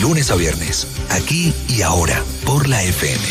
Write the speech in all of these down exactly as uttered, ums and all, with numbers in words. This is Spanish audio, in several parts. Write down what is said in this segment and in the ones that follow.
lunes a viernes, aquí y ahora, por la F M.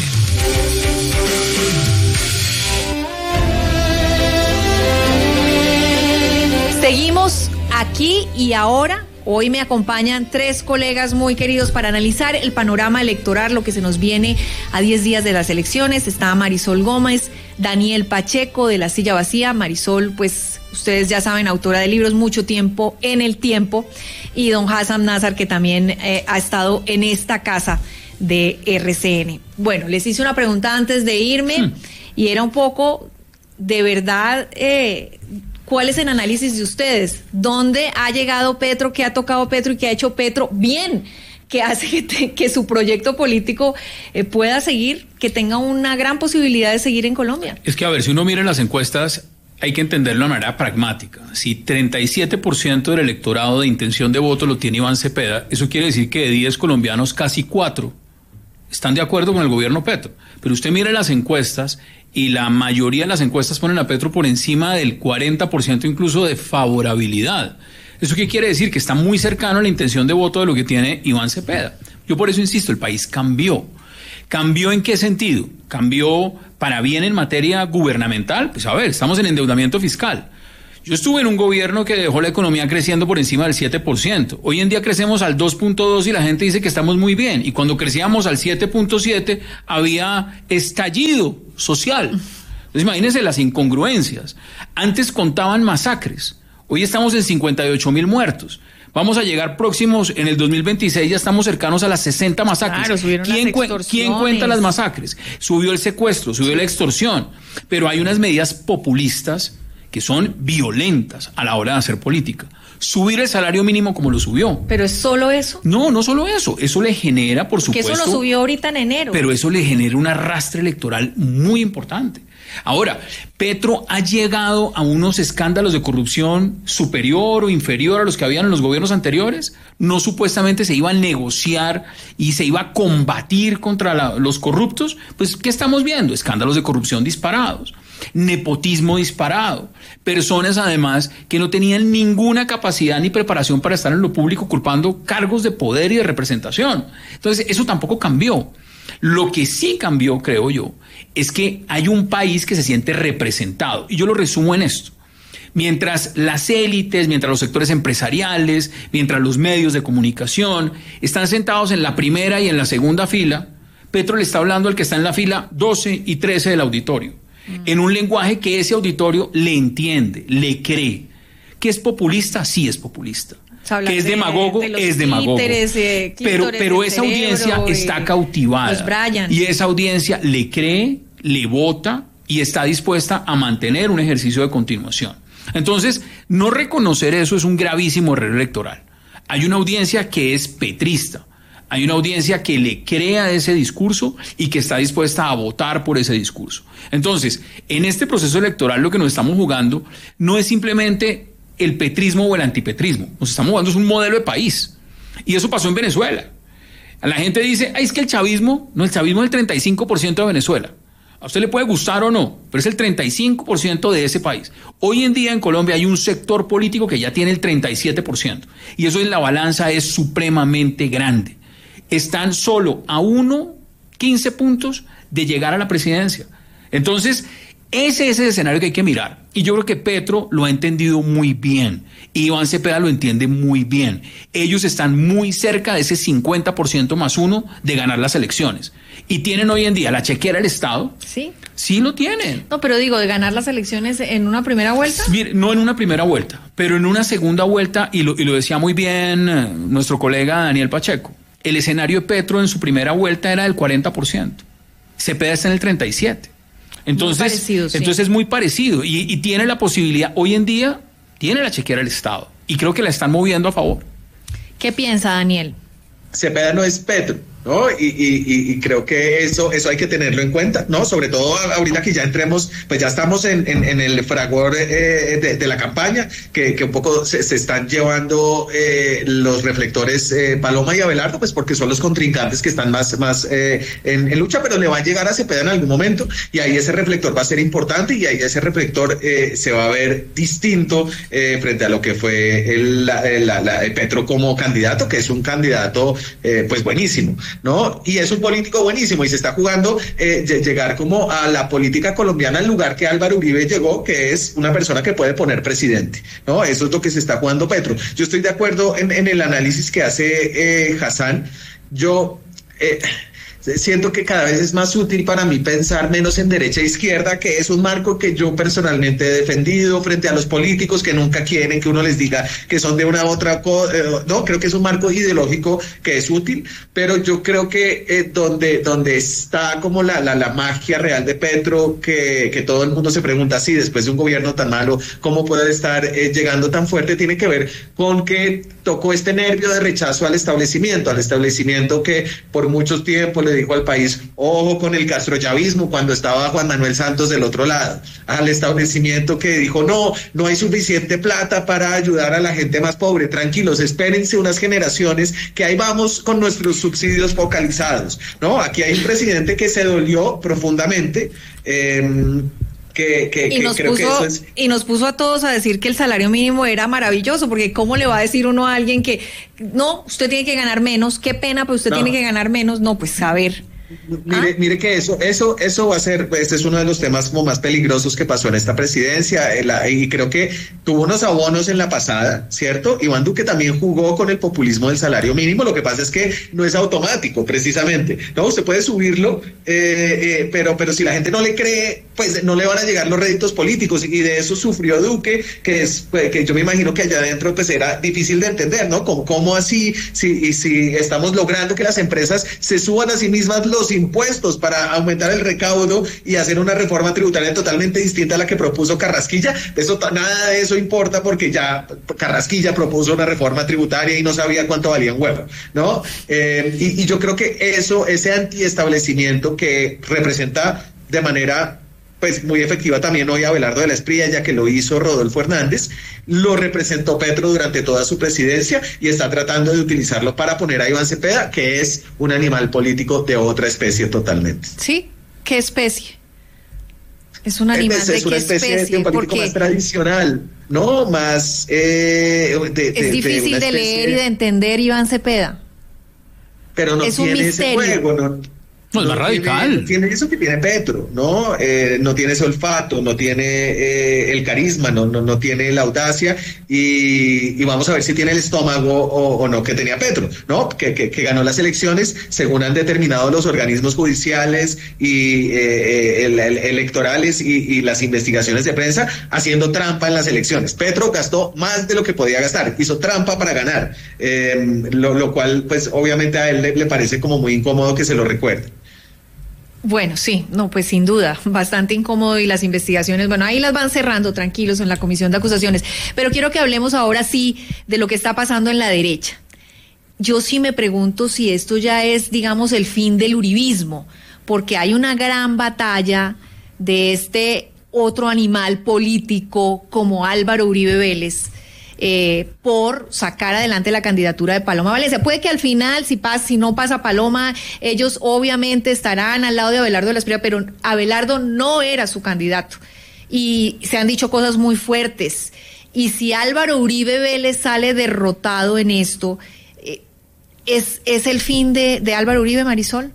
Seguimos aquí y ahora. Hoy me acompañan tres colegas muy queridos para analizar el panorama electoral, lo que se nos viene a diez días de las elecciones. Está Marisol Gómez, Daniel Pacheco de La Silla Vacía. Marisol, pues ustedes ya saben, autora de libros Mucho Tiempo en el Tiempo, y don Hassan Nazar, que también eh, ha estado en esta casa de R C N. Bueno, les hice una pregunta antes de irme hmm. y era un poco, de verdad, eh, ¿cuál es el análisis de ustedes? ¿Dónde ha llegado Petro? ¿Qué ha tocado Petro y qué ha hecho Petro bien? Que hace que, te, que su proyecto político eh, pueda seguir, que tenga una gran posibilidad de seguir en Colombia. Es que, a ver, si uno mira las encuestas, hay que entenderlo de manera pragmática. Si treinta y siete por ciento del electorado de intención de voto lo tiene Iván Cepeda, eso quiere decir que de diez colombianos, casi cuatro están de acuerdo con el gobierno Petro. Pero usted mira las encuestas y la mayoría de las encuestas ponen a Petro por encima del cuarenta por ciento incluso de favorabilidad. ¿Eso qué quiere decir? Que está muy cercano a la intención de voto de lo que tiene Iván Cepeda. Yo por eso insisto, el país cambió. ¿Cambió en qué sentido? ¿Cambió para bien en materia gubernamental? Pues a ver, estamos en endeudamiento fiscal. Yo estuve en un gobierno que dejó la economía creciendo por encima del siete por ciento. Hoy en día crecemos al dos punto dos y la gente dice que estamos muy bien. Y cuando crecíamos al siete punto siete había estallido social. Entonces imagínense las incongruencias. Antes contaban masacres. Hoy estamos en cincuenta y ocho mil muertos. Vamos a llegar próximos, en el dos mil veintiséis ya estamos cercanos a las sesenta masacres. Claro, subieron ¿Quién, las cu- extorsiones. ¿Quién cuenta las masacres? Subió el secuestro, subió la extorsión. Pero hay unas medidas populistas que son violentas a la hora de hacer política. Subir el salario mínimo como lo subió. ¿Pero es solo eso? No, no solo eso. Eso le genera, por supuesto... Que eso lo subió ahorita en enero. Pero eso le genera un arrastre electoral muy importante. Ahora, Petro ha llegado a unos escándalos de corrupción superior o inferior a los que habían en los gobiernos anteriores. No supuestamente se iba a negociar y se iba a combatir contra la, los corruptos. Pues, ¿qué estamos viendo? Escándalos de corrupción disparados. Nepotismo disparado, personas además que no tenían ninguna capacidad ni preparación para estar en lo público ocupando cargos de poder y de representación. Entonces eso tampoco cambió. Lo que sí cambió, creo yo, es que hay un país que se siente representado, y yo lo resumo en esto. Mientras las élites, mientras los sectores empresariales, mientras los medios de comunicación están sentados en la primera y en la segunda fila, Petro le está hablando al que está en la fila doce y trece del auditorio, en un lenguaje que ese auditorio le entiende, le cree. ¿Que es populista? Sí es populista. ¿Que es demagogo? De, de es demagogo. Clíteres, eh, pero pero esa audiencia está cautivada. Y esa audiencia le cree, le vota y está dispuesta a mantener un ejercicio de continuación. Entonces, no reconocer eso es un gravísimo error electoral. Hay una audiencia que es petrista. Hay una audiencia que le crea ese discurso y que está dispuesta a votar por ese discurso. Entonces, en este proceso electoral lo que nos estamos jugando no es simplemente el petrismo o el antipetrismo. Nos estamos jugando es un modelo de país. Y eso pasó en Venezuela. La gente dice, ay, es que el chavismo, no, el chavismo es el treinta y cinco por ciento de Venezuela. A usted le puede gustar o no, pero es el treinta y cinco por ciento de ese país. Hoy en día en Colombia hay un sector político que ya tiene el treinta y siete por ciento. Y eso en la balanza es supremamente grande. Están solo a uno, quince puntos de llegar a la presidencia. Entonces, ese es el escenario que hay que mirar. Y yo creo que Petro lo ha entendido muy bien. Y Iván Cepeda lo entiende muy bien. Ellos están muy cerca de ese cincuenta por ciento más uno de ganar las elecciones. Y tienen hoy en día la chequera del Estado. Sí. Sí lo tienen. No, pero digo, de ganar las elecciones en una primera vuelta. Mire, no en una primera vuelta, pero en una segunda vuelta, y lo, y lo decía muy bien eh, nuestro colega Daniel Pacheco. El escenario de Petro en su primera vuelta era del cuarenta por ciento. Cepeda está en el treinta y siete por ciento. Entonces, muy parecido, sí. entonces es muy parecido. Y, y tiene la posibilidad, hoy en día, tiene la chequera del Estado. Y creo que la están moviendo a favor. ¿Qué piensa Daniel? Cepeda no es Petro. ¿no? Y, y, y creo que eso, eso hay que tenerlo en cuenta, ¿no? Sobre todo ahorita que ya entremos, pues ya estamos en, en, en el fragor eh, de, de la campaña, que, que un poco se, se están llevando eh, los reflectores eh, Paloma y Abelardo, pues porque son los contrincantes que están más, más eh, en, en lucha, pero le va a llegar a Cepeda en algún momento, y ahí ese reflector va a ser importante, y ahí ese reflector eh, se va a ver distinto eh, frente a lo que fue el, la, la, la, Petro como candidato, que es un candidato eh, pues buenísimo, ¿no? Y es un político buenísimo y se está jugando eh, llegar como a la política colombiana al lugar que Álvaro Uribe llegó, que es una persona que puede poner presidente, ¿no? Eso es lo que se está jugando Petro. Yo estoy de acuerdo en, en el análisis que hace eh, Hassan. Yo eh, siento que cada vez es más útil para mí pensar menos en derecha e izquierda, que es un marco que yo personalmente he defendido frente a los políticos que nunca quieren que uno les diga que son de una u otra cosa. Eh, no, creo que es un marco ideológico que es útil, pero yo creo que eh, donde, donde está como la, la, la magia real de Petro, que, que todo el mundo se pregunta, sí, después de un gobierno tan malo, ¿cómo puede estar eh, llegando tan fuerte? Tiene que ver con que tocó este nervio de rechazo al establecimiento, al establecimiento que por mucho tiempo le dijo al país, ojo con el castrochavismo, cuando estaba Juan Manuel Santos del otro lado, al establecimiento que dijo, no, no hay suficiente plata para ayudar a la gente más pobre, tranquilos, espérense unas generaciones que ahí vamos con nuestros subsidios focalizados, ¿no? Aquí hay un presidente que se dolió profundamente, eh, Que, que, y, que nos creo puso, que eso es... y nos puso a todos a decir que el salario mínimo era maravilloso, porque ¿cómo le va a decir uno a alguien que no, usted tiene que ganar menos, qué pena, pero usted no. tiene que ganar menos? No, pues a ver. Mire, ¿Ah? mire que eso, eso, eso va a ser, este es uno de los temas como más peligrosos que pasó en esta presidencia, eh, la, y creo que tuvo unos abonos en la pasada, ¿cierto? Iván Duque también jugó con el populismo del salario mínimo, lo que pasa es que no es automático, precisamente, ¿no? Usted puede subirlo, eh, eh, pero, pero si la gente no le cree, pues no le van a llegar los réditos políticos, y de eso sufrió Duque, que es, pues, que yo me imagino que allá adentro pues era difícil de entender, ¿no? ¿Cómo, cómo así, si, y si estamos logrando que las empresas se suban a sí mismas los impuestos para aumentar el recaudo y hacer una reforma tributaria totalmente distinta a la que propuso Carrasquilla? Eso, nada de eso importa, porque ya Carrasquilla propuso una reforma tributaria y no sabía cuánto valía un huevo, ¿no? Eh, y, y yo creo que eso, ese antiestablecimiento que representa de manera pues muy efectiva también hoy Abelardo de la Espriella, ya que lo hizo Rodolfo Hernández, lo representó Petro durante toda su presidencia y está tratando de utilizarlo para poner a Iván Cepeda, que es un animal político de otra especie totalmente. ¿Sí? ¿Qué especie? Es un animal es, de es una qué especie, especie, de un político porque más tradicional, ¿no? Más eh, de, de, es difícil de, de leer y de entender Iván Cepeda. Pero no es un tiene misterio. ese juego, ¿no? No, es más no radical. Tiene, tiene eso que tiene Petro, ¿no? Eh, no tiene ese olfato, no tiene eh, el carisma, no, no, no tiene la audacia, y, y vamos a ver si tiene el estómago o, o no que tenía Petro, ¿no? Que, que, que ganó las elecciones según han determinado los organismos judiciales y eh, el, el, electorales y, y las investigaciones de prensa, haciendo trampa en las elecciones. Petro gastó más de lo que podía gastar, hizo trampa para ganar, eh, lo, lo cual pues obviamente a él le, le parece como muy incómodo que se lo recuerde. Bueno, sí, no, pues sin duda, bastante incómodo, y las investigaciones, bueno, ahí las van cerrando tranquilos en la comisión de acusaciones, pero quiero que hablemos ahora sí de lo que está pasando en la derecha. Yo sí me pregunto si esto ya es, digamos, el fin del uribismo, porque hay una gran batalla de este otro animal político como Álvaro Uribe Vélez, Eh, por sacar adelante la candidatura de Paloma Valencia. Puede que al final, si pasa, si no pasa Paloma, ellos obviamente estarán al lado de Abelardo de la Espriella, pero Abelardo no era su candidato. Y se han dicho cosas muy fuertes. Y si Álvaro Uribe Vélez sale derrotado en esto, eh, ¿es, ¿es el fin de, de Álvaro Uribe, Marisol?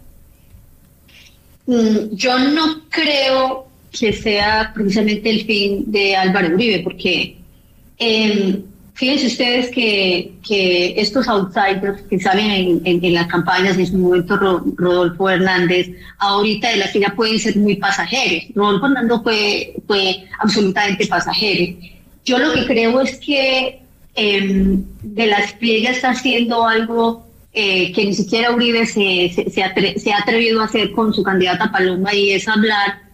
Mm, yo no creo que sea precisamente el fin de Álvaro Uribe, porque eh, fíjense ustedes que, que estos outsiders que salen en, en, en las campañas, en su momento Ro, Rodolfo Hernández, ahorita de la que ya pueden ser muy pasajeros. Rodolfo Hernández fue, fue absolutamente pasajero. Yo lo que creo es que eh, de la Espriella está haciendo algo eh, que ni siquiera Uribe se, se, se, atre, se ha atrevido a hacer con su candidata Paloma, y es hablar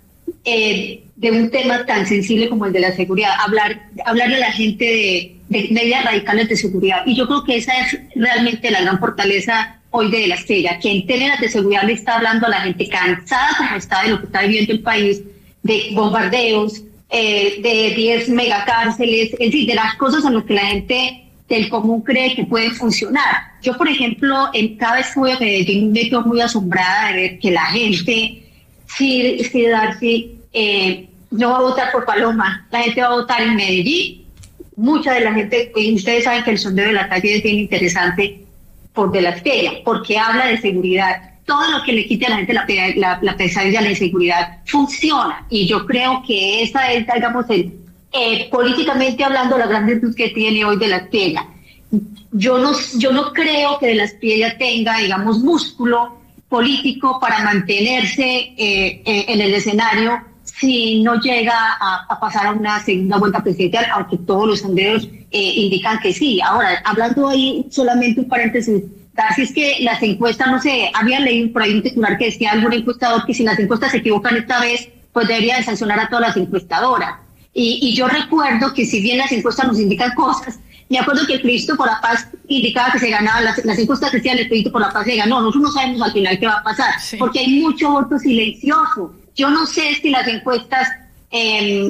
eh, de un tema tan sensible como el de la seguridad, hablar, hablarle a la gente de, de medidas radicales de seguridad. Y yo creo que esa es realmente la gran fortaleza hoy de La Estrella, que en términos de seguridad le está hablando a la gente cansada como está de lo que está viviendo el país, de bombardeos, eh, de diez megacárceles, es decir, de las cosas en las que la gente del común cree que pueden funcionar. Yo, por ejemplo, en cada vez que voy a Medellín me quedo muy asombrada de ver que la gente, sí, sí, Darcy, eh, no va a votar por Paloma, la gente va a votar en Medellín. Mucha de la gente, y ustedes saben que el sondeo de la calle es bien interesante, por de La Estrella, porque habla de seguridad. Todo lo que le quite a la gente la, la, la pesadilla de la inseguridad funciona, y yo creo que esa es, digamos, el, eh, políticamente hablando, la gran virtud que tiene hoy de La Estrella. Yo no, yo no creo que de La Estrella tenga, digamos, músculo político para mantenerse eh, eh, en el escenario si no llega a, a pasar a una segunda vuelta presidencial, aunque todos los sondeos eh, indican que sí. Ahora, hablando ahí solamente un paréntesis, Darcy, es que las encuestas, no sé, había leído por ahí un titular que decía algún encuestador que si las encuestas se equivocan esta vez, pues deberían sancionar a todas las encuestadoras. Y, y yo recuerdo que si bien las encuestas nos indican cosas, me acuerdo que el Plebiscito por la Paz indicaba que se ganaba, las, las encuestas decían el Plebiscito por la Paz se ganó. Nosotros no sabemos al final qué va a pasar, sí, porque hay mucho voto silencioso. Yo no sé si las encuestas eh,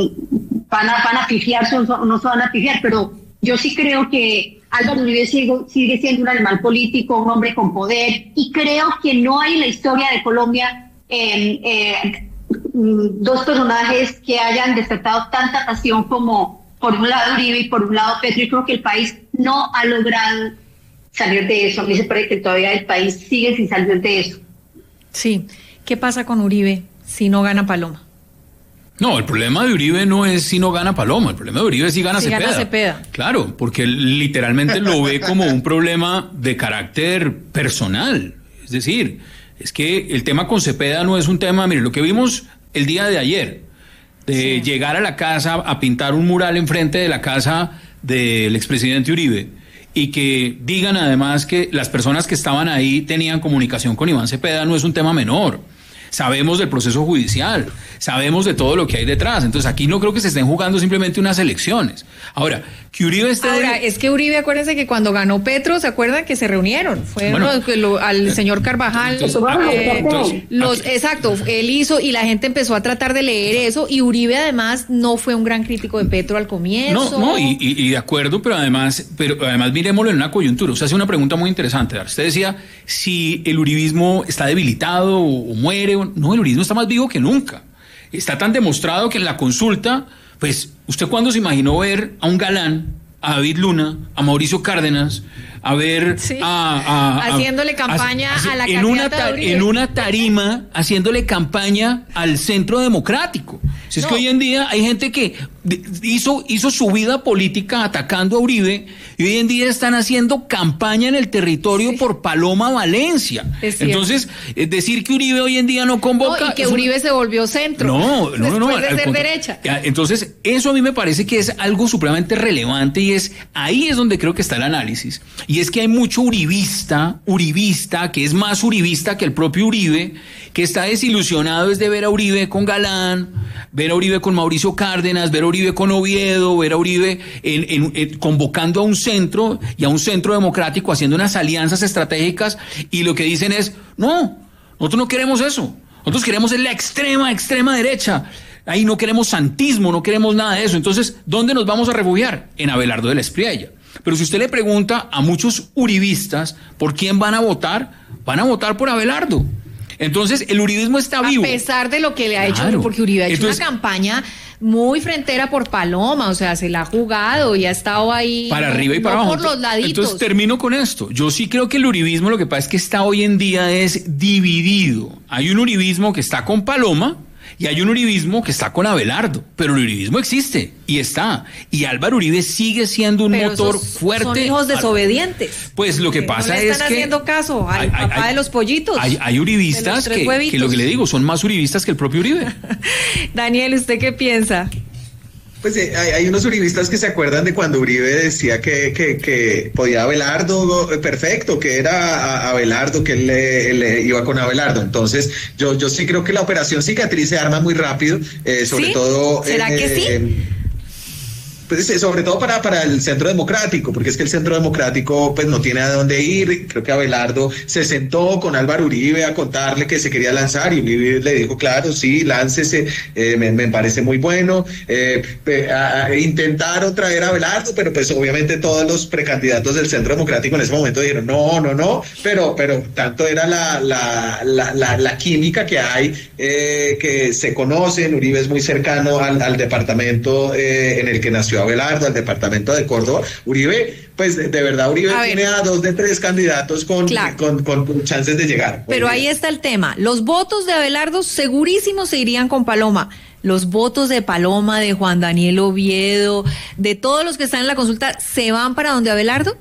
van a, van a pifiarse o no se van a pifiar, pero yo sí creo que Álvaro Uribe sigue, sigue siendo un animal político, un hombre con poder, y creo que no hay en la historia de Colombia eh, eh, dos personajes que hayan despertado tanta pasión como por un lado Uribe y por un lado Petro, y creo que el país no ha logrado salir de eso. A mí se parece que todavía el país sigue sin salir de eso. Sí. ¿Qué pasa con Uribe si no gana Paloma? No, el problema de Uribe no es si no gana Paloma, el problema de Uribe es si gana si Cepeda. Gana Cepeda. Claro, porque él literalmente lo ve como un problema de carácter personal. Es decir, es que el tema con Cepeda no es un tema, mire, lo que vimos el día de ayer, de sí. llegar a la casa a pintar un mural enfrente de la casa del expresidente Uribe, y que digan además que las personas que estaban ahí tenían comunicación con Iván Cepeda, no es un tema menor. Sabemos del proceso judicial, sabemos de todo lo que hay detrás. Entonces aquí no creo que se estén jugando simplemente unas elecciones. Ahora, que Uribe esté... Ahora, de... es que Uribe, acuérdense que cuando ganó Petro, ¿se acuerdan que se reunieron? Fue bueno, lo, lo, al señor Carvajal. Entonces, eh, entonces, los, okay. Exacto, él hizo y la gente empezó a tratar de leer eso, y Uribe además no fue un gran crítico de Petro al comienzo. No, no, y, y, y de acuerdo, pero además, pero además miremoslo en una coyuntura. Usted hace una pregunta muy interesante. Usted decía si el uribismo está debilitado o, o muere. O, no, el uribismo está más vivo que nunca. Está tan demostrado que en la consulta, pues, ¿usted cuándo se imaginó ver a un Galán, a David Luna, a Mauricio Cárdenas, a ver sí. a, a, haciéndole a, campaña a, a, a la en una, ta, en una tarima haciéndole campaña al Centro Democrático? Si es no. que hoy en día hay gente que hizo, hizo su vida política atacando a Uribe, y hoy en día están haciendo campaña en el territorio sí. por Paloma Valencia. Entonces, es decir que Uribe hoy en día no convoca... No, y que Uribe un... se volvió centro. No, no, no. Después de ser contra... derecha. Entonces, eso a mí me parece que es algo supremamente relevante, y es ahí es donde creo que está el análisis. Y es que hay mucho uribista, uribista, que es más uribista que el propio Uribe, que está desilusionado es de ver a Uribe con Galán, ver a Uribe con Mauricio Cárdenas, ver a Uribe con Oviedo, ver a Uribe en, en, en, convocando a un centro y a un centro democrático, haciendo unas alianzas estratégicas, y lo que dicen es, no, nosotros no queremos eso, nosotros queremos la extrema, extrema derecha, ahí no queremos santismo, no queremos nada de eso. Entonces, ¿dónde nos vamos a refugiar? En Abelardo de la Espriella. Pero si usted le pregunta a muchos uribistas por quién van a votar, van a votar por Abelardo. Entonces, el uribismo está vivo. A pesar de lo que le ha hecho, claro. porque Uribe ha hecho Entonces, una campaña muy frentera por Paloma, o sea, se la ha jugado y ha estado ahí. Para no, arriba y para no abajo. Por los laditos. Entonces, termino con esto. Yo sí creo que el uribismo, lo que pasa es que está hoy en día es dividido. Hay un uribismo que está con Paloma y hay un uribismo que está con Abelardo, pero el uribismo existe y está, y Álvaro Uribe sigue siendo un pero motor esos fuerte. Son hijos desobedientes. Pues lo que pasa no es le están que haciendo caso al hay, papá hay, de los pollitos. Hay, hay uribistas que, que lo que le digo son más uribistas que el propio Uribe. Daniel, ¿usted qué piensa? Pues eh, hay, hay unos uribistas que se acuerdan de cuando Uribe decía que, que, que podía Abelardo, perfecto, que era a Abelardo, que él, él, él iba con Abelardo. Entonces, yo, yo sí creo que la operación cicatriz se arma muy rápido, eh, sobre ¿Sí? todo... ¿Será eh, que sí? Eh, Pues sobre todo para, para el Centro Democrático, porque es que el Centro Democrático pues no tiene a dónde ir. Creo que Abelardo se sentó con Álvaro Uribe a contarle que se quería lanzar y Uribe le dijo, claro, sí, láncese, eh, me, me parece muy bueno. Eh, a, a, intentaron traer a Abelardo, pero pues obviamente todos los precandidatos del Centro Democrático en ese momento dijeron, no, no, no, pero, pero tanto era la, la, la, la, la química que hay, eh, que se conocen. Uribe es muy cercano al, al departamento eh, en el que nació Abelardo, al departamento de Córdoba. Uribe, pues de, de verdad Uribe a tiene a dos de tres candidatos con, claro. con, con, con chances de llegar. Pero ahí está el tema, los votos de Abelardo segurísimos se irían con Paloma. Los votos de Paloma, de Juan Daniel Oviedo, de todos los que están en la consulta, ¿se van para donde Abelardo?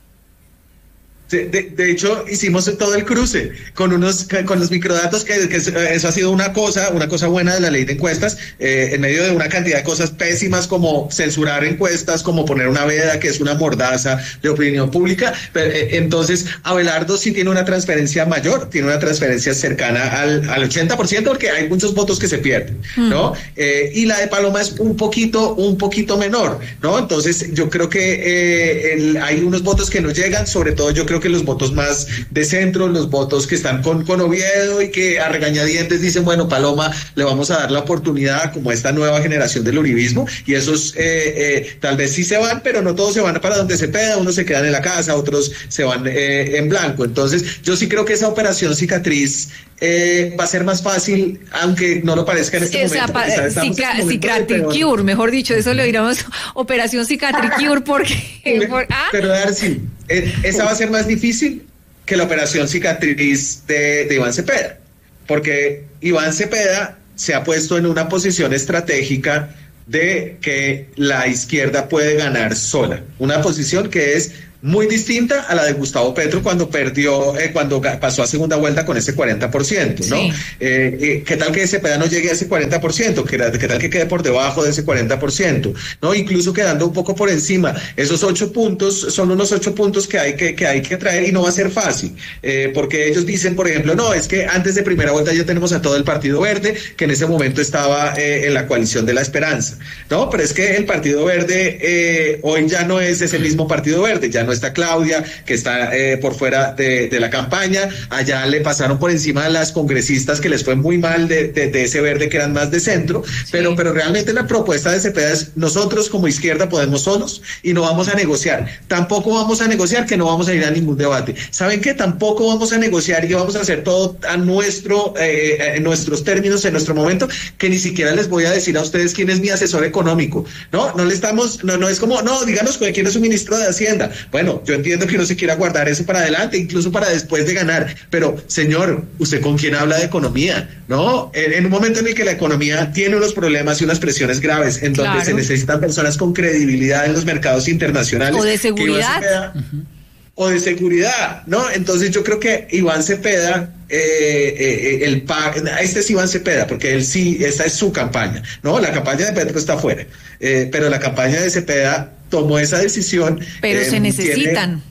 De, de hecho, hicimos todo el cruce con unos con los microdatos, que, que eso ha sido una cosa, una cosa buena de la ley de encuestas, eh, en medio de una cantidad de cosas pésimas como censurar encuestas, como poner una veda que es una mordaza de opinión pública. Pero, eh, entonces, Abelardo sí tiene una transferencia mayor, tiene una transferencia cercana al, al ochenta por ciento, porque hay muchos votos que se pierden, ¿no? Mm. Eh, y la de Paloma es un poquito, un poquito menor, ¿no? Entonces, yo creo que eh, el, hay unos votos que no llegan, sobre todo yo creo que los votos más de centro, los votos que están con, con Oviedo y que a regañadientes dicen, bueno, Paloma, le vamos a dar la oportunidad como esta nueva generación del uribismo, y esos eh, eh, tal vez sí se van, pero no todos se van para donde Cepeda, unos se quedan en la casa, otros se van eh, en blanco. Entonces, yo sí creo que esa operación cicatriz eh, va a ser más fácil, aunque no lo parezca en este o sea, momento. Pa- cica- cicatricure, mejor dicho, eso le diríamos operación cicatricure, porque... por, ¿ah? Pero Darcy, eh, esa va a ser más difícil que la operación cicatriz de, de Iván Cepeda, porque Iván Cepeda se ha puesto en una posición estratégica de que la izquierda puede ganar sola, una posición que es muy distinta a la de Gustavo Petro cuando perdió, eh, cuando pasó a segunda vuelta con ese cuarenta por ciento, ¿no? Sí. Eh, eh, ¿Qué tal que Cepeda no llegue a ese cuarenta por ciento? ¿Qué, ¿Qué tal que quede por debajo de ese cuarenta por ciento? ¿No? Incluso quedando un poco por encima. Esos ocho puntos son unos ocho puntos que hay que, que hay que traer, y no va a ser fácil, eh, porque ellos dicen, por ejemplo, no, es que antes de primera vuelta ya tenemos a todo el Partido Verde, que en ese momento estaba eh, en la coalición de la esperanza, ¿no? Pero es que el Partido Verde eh, hoy ya no es ese mismo Partido Verde, ya no está Claudia, que está eh, por fuera de, de la campaña. Allá le pasaron por encima a las congresistas que les fue muy mal de, de, de ese verde, que eran más de centro, sí. pero, pero realmente la propuesta de Cepeda es: nosotros como izquierda podemos solos y no vamos a negociar, tampoco vamos a negociar que no vamos a ir a ningún debate. ¿Saben qué? Tampoco vamos a negociar y vamos a hacer todo a nuestro, eh, en nuestros términos, en nuestro momento, que ni siquiera les voy a decir a ustedes quién es mi asesor económico, ¿no? No le estamos, no, no es como, no, díganos quién es su ministro de Hacienda. Bueno, yo entiendo que no se quiera guardar eso para adelante, incluso para después de ganar, pero señor, ¿usted con quién habla de economía? ¿No? En, en un momento en el que la economía tiene unos problemas y unas presiones graves, en donde claro. se necesitan personas con credibilidad en los mercados internacionales. O de seguridad. Cepeda, uh-huh. O de seguridad, ¿no? Entonces yo creo que Iván Cepeda, eh, eh, el pa- este es Iván Cepeda, porque él sí, esta es su campaña, ¿no? La campaña de Petro está fuera, eh, pero la campaña de Cepeda tomó esa decisión. Pero eh, se necesitan.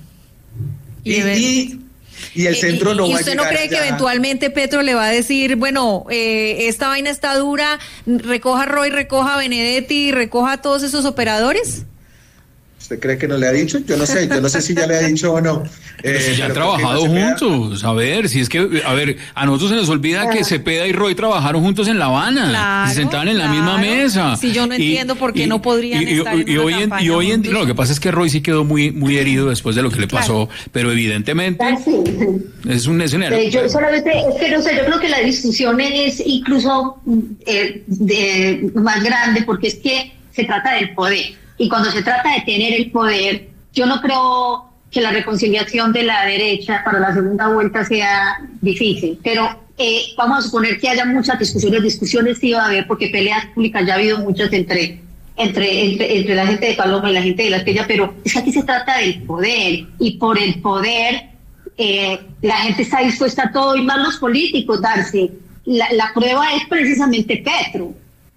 Tiene, y, y, y el centro y, no y va a usted llegar no cree ya. que eventualmente Petro le va a decir, bueno, eh, esta vaina está dura, recoja Roy, recoja Benedetti, recoja a todos esos operadores? ¿Usted cree que no le ha dicho? Yo no sé, yo no sé si ya le ha dicho o no. Eh, si ya han trabajado juntos, a ver, si es que, a ver, a nosotros se nos olvida ah. que Cepeda y Roy trabajaron juntos en La Habana, claro, se sentaban en claro. la misma mesa. Si yo no y, entiendo por qué y, no podrían y, estar y, en y una hoy en, y hoy en no, lo que pasa es que Roy sí quedó muy muy herido después de lo que le pasó, claro. pero evidentemente ah, sí. es un escenario. Eh, yo solamente, es que no sé, yo creo que la discusión es incluso eh, de, más grande, porque es que se trata del poder, y cuando se trata de tener el poder, yo no creo que la reconciliación de la derecha para la segunda vuelta sea difícil, pero eh, vamos a suponer que haya muchas discusiones, discusiones sí va a haber, porque peleas públicas ya ha habido muchas entre, entre, entre, entre la gente de Paloma y la gente de La Esquella, pero es que aquí se trata del poder, y por el poder eh, la gente está dispuesta a todo, y más los políticos, Darcy. La, la prueba es precisamente Petro.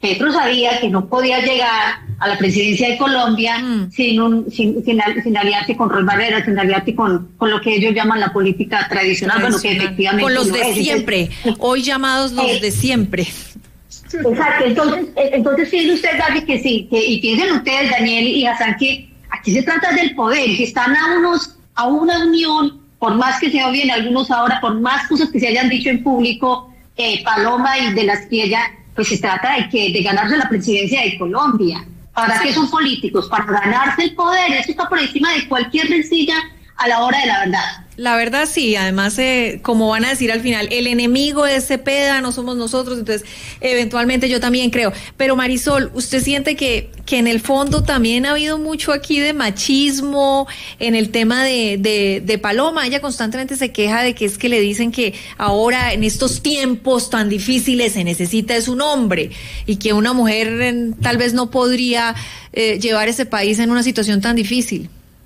Petro sabía que no podía llegar a la presidencia de Colombia mm. sin, un, sin, sin, sin aliarse con Roy Barreras, sin aliarse con, con lo que ellos llaman la política tradicional, bueno, que efectivamente con los de es. siempre, entonces, hoy llamados los eh, de siempre. Exacto, entonces, entonces piensen ustedes, Gaby, que sí, que, y piensen ustedes, Daniel y Hassan, que aquí se trata del poder, que están a unos, a una unión, por más que se odien algunos ahora, por más cosas que se hayan dicho en público, eh, Paloma y de la Espriella, pues se trata de que de ganarse la presidencia de Colombia. ¿Para qué son políticos? Para ganarse el poder. Eso está por encima de cualquier rencilla a la hora de la verdad. La verdad sí, además, eh, como van a decir al final, el enemigo es Cepeda, no somos nosotros, entonces eventualmente yo también creo. Pero Marisol, ¿usted siente que, que en el fondo también ha habido mucho aquí de machismo en el tema de, de, de Paloma? Ella constantemente se queja de que es que le dicen que ahora en estos tiempos tan difíciles se necesita es un hombre y que una mujer eh, tal vez no podría eh, llevar ese país en una situación tan difícil.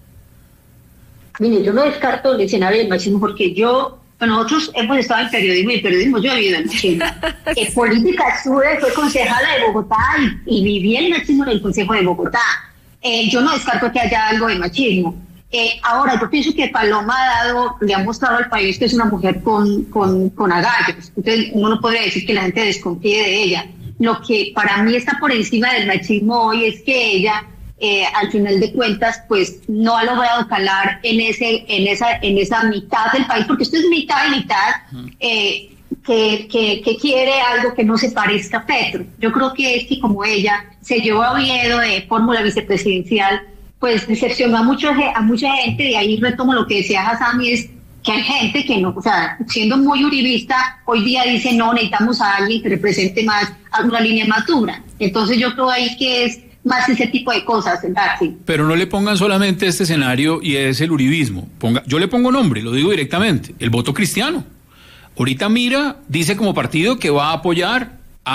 Mire, yo no descarto el escenario del machismo porque yo, bueno, nosotros hemos estado en periodismo y en periodismo yo he vivido el machismo. En política estuve, fue concejala de Bogotá y, y viví el machismo en el Consejo de Bogotá. Eh, yo no descarto que haya algo de machismo. Eh, ahora, yo pienso que Paloma ha dado, le ha mostrado al país que es una mujer con, con, con agallas. Entonces, uno no podría decir que la gente desconfíe de ella. Lo que para mí está por encima del machismo hoy es que ella... Eh, al final de cuentas, pues no ha logrado calar en ese, en esa, en esa mitad del país, porque esto es mitad y mitad, eh, que, que, que quiere algo que no se parezca a Petro. Yo creo que es que como ella se llevó a Oviedo de fórmula vicepresidencial, pues decepcionó a mucha, a mucha gente, y ahí retomo lo que decía Hassan, y es que hay gente que no, o sea, siendo muy uribista, hoy día dice no, necesitamos a alguien que represente más, a una línea más dura. Entonces yo creo ahí que es más ese tipo de cosas, ¿verdad? Sí. Pero no le pongan solamente este escenario y es el uribismo. Ponga, yo le pongo nombre, lo digo directamente, el voto cristiano. Ahorita Mira dice como partido que va a apoyar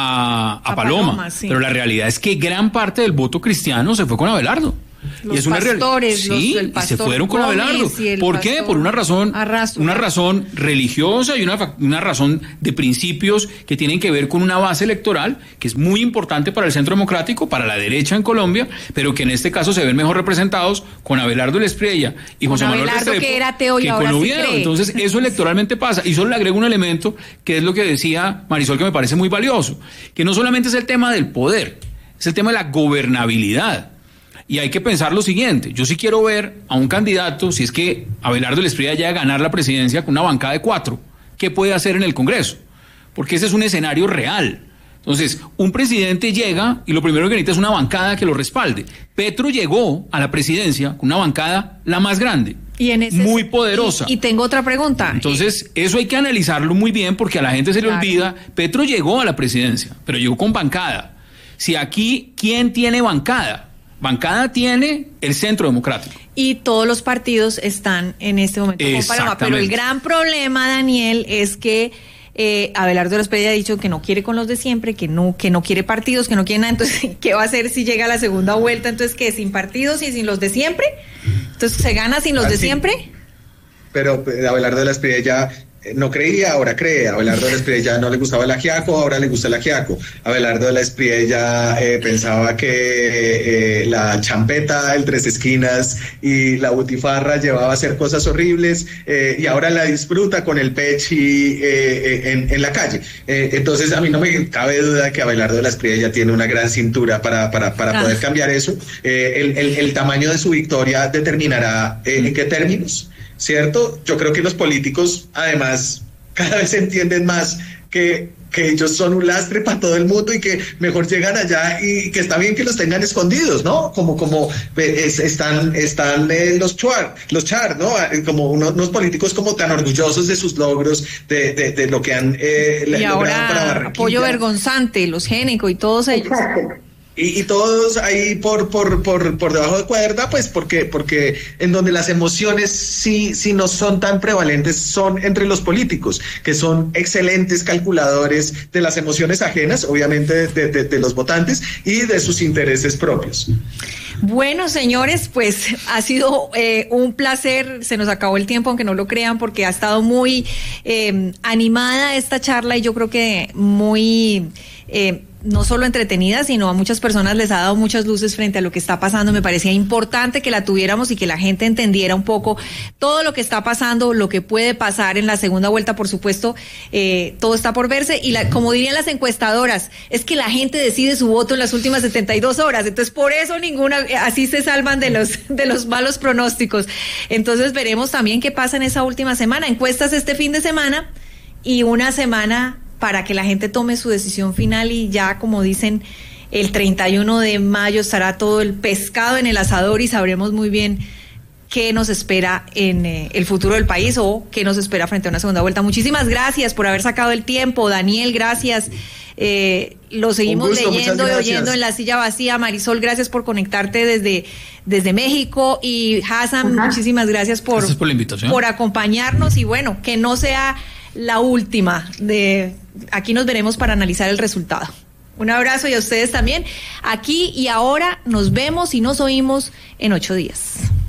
a, a, a Paloma, Paloma sí. Pero la realidad es que gran parte del voto cristiano se fue con Abelardo. Los y es una pastores, real... sí, los, y se fueron con Abelardo. ¿Por qué? Por una razón, Arrastro. una razón religiosa y una, una razón de principios que tienen que ver con una base electoral que es muy importante para el centro democrático, para la derecha en Colombia, pero que en este caso se ven mejor representados con Abelardo de la Espriella y José Manuel Restrepo que era ateo y que ahora con Oviedo. Sí, entonces eso electoralmente pasa. Y solo le agrego un elemento que es lo que decía Marisol, que me parece muy valioso, que no solamente es el tema del poder, es el tema de la gobernabilidad. Y hay que pensar lo siguiente, yo sí quiero ver a un candidato, si es que Abelardo de la Espriella llega a ganar la presidencia con una bancada de cuatro, ¿qué puede hacer en el Congreso? Porque ese es un escenario real. Entonces, un presidente llega y lo primero que necesita es una bancada que lo respalde. Petro llegó a la presidencia con una bancada la más grande, y en ese, muy poderosa. Y, y tengo otra pregunta. Entonces, eso hay que analizarlo muy bien porque a la gente se le claro. olvida, Petro llegó a la presidencia, pero llegó con bancada. Si aquí, ¿quién tiene bancada? Bancada tiene el Centro Democrático. Y todos los partidos están en este momento con Paloma. Pero el gran problema, Daniel, es que eh, Abelardo de la Espriella ha dicho que no quiere con los de siempre, que no, que no quiere partidos, que no quiere nada. Entonces, ¿qué va a hacer si llega a la segunda vuelta? Entonces, ¿qué? ¿Sin partidos y sin los de siempre? Entonces, ¿se gana sin los Así. de siempre? Pero Abelardo de la Espriella no creía, ahora cree. Abelardo de la Espriella no le gustaba el ajiaco, ahora le gusta el ajiaco. Abelardo de la Espriella eh, pensaba que eh, la champeta, el tres esquinas y la butifarra llevaba a hacer cosas horribles eh, y ahora la disfruta con el pechi eh, en, en la calle. Eh, entonces a mí no me cabe duda que Abelardo de la Espriella tiene una gran cintura para, para, para ah. poder cambiar eso. Eh, el, el, el tamaño de su victoria determinará eh, en qué términos. ¿Cierto? Yo creo que los políticos, además, cada vez entienden más que, que ellos son un lastre para todo el mundo y que mejor llegan allá y que está bien que los tengan escondidos, ¿no? Como como es, están están eh, los char, los char, ¿no? Como unos, unos políticos como tan orgullosos de sus logros, de, de, de lo que han eh, y logrado ahora, para Barranquilla. Apoyo vergonzante, los Génico y todos ellos. Exacto. Y, y todos ahí por, por, por, por debajo de cuerda, pues porque, porque en donde las emociones sí, sí no son tan prevalentes son entre los políticos, que son excelentes calculadores de las emociones ajenas, obviamente de, de, de los votantes y de sus intereses propios. Bueno, señores, pues ha sido eh, un placer, se nos acabó el tiempo, aunque no lo crean, porque ha estado muy eh, animada esta charla y yo creo que muy... Eh, no solo entretenida, sino a muchas personas les ha dado muchas luces frente a lo que está pasando. Me parecía importante que la tuviéramos y que la gente entendiera un poco todo lo que está pasando, lo que puede pasar en la segunda vuelta. Por supuesto, eh, todo está por verse y la, como dirían las encuestadoras, es que la gente decide su voto en las últimas setenta y dos horas, entonces por eso ninguna, así se salvan de los, de los malos pronósticos. Entonces veremos también qué pasa en esa última semana, encuestas este fin de semana y una semana para que la gente tome su decisión final y ya, como dicen, el treinta y uno de mayo estará todo el pescado en el asador y sabremos muy bien qué nos espera en eh, el futuro del país o qué nos espera frente a una segunda vuelta. Muchísimas gracias por haber sacado el tiempo. Daniel, gracias. Eh, lo seguimos gusto, leyendo y oyendo en La Silla Vacía. Marisol, gracias por conectarte desde, desde México. Y Hassan, uh-huh. muchísimas gracias por, gracias por la invitación, por acompañarnos. Y bueno, que no sea la última. De aquí nos veremos para analizar el resultado. Un abrazo y a ustedes también. Aquí y ahora nos vemos y nos oímos en ocho días.